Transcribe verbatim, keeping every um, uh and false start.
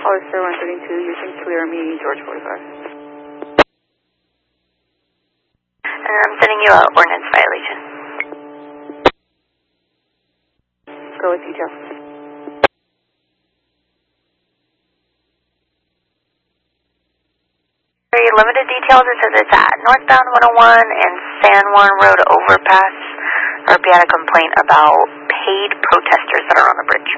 Hollister one thirty-two, you can clear me, George forty-five. And I'm sending you an ordinance violation. Go with detail. Very limited details. It says it's at northbound one oh one and San Juan Road overpass. Or if you had a complaint about paid protesters that are on the bridge.